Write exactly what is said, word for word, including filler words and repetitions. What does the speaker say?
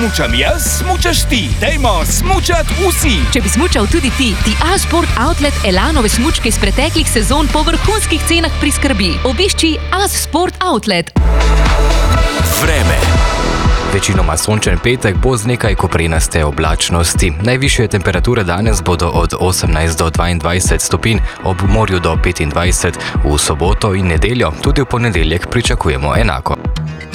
smučam jaz, smučaš ti. Dajmo smučat vsi. Če bi smučal tudi ti, ti A-Sport Outlet Elanove smučke iz preteklih sezon po vrhunskih cenah priskrbi. Obišči A-Sport Outlet. Vreme. Večinoma sončen petek bo z nekaj koprenaste oblačnosti. Najvišje temperature danes bodo od osemnajst do dvaindvajset stopinj, ob morju do petindvajset. V soboto in nedeljo, tudi v ponedeljek pričakujemo enako.